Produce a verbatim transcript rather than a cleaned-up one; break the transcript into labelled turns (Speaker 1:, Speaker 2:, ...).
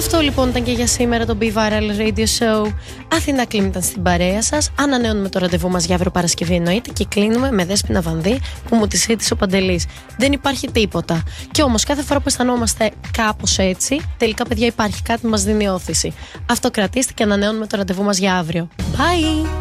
Speaker 1: Αυτό λοιπόν ήταν και για σήμερα το Be Viral Radio Show. Αθηνά Κλίμ ήταν στην παρέα σας. Ανανεώνουμε το ραντεβού μας για αύριο Παρασκευή εννοείται. Και κλείνουμε με Δέσποινα Βανδύ που μου τη ζήτησε ο Παντελής. Δεν υπάρχει τίποτα. Κι όμως κάθε φορά που αισθανόμαστε κάπως έτσι, τελικά παιδιά υπάρχει κάτι που μας δίνει όθηση. Αυτό κρατήστε και ανανεώνουμε το ραντεβού μας για αύριο. Bye!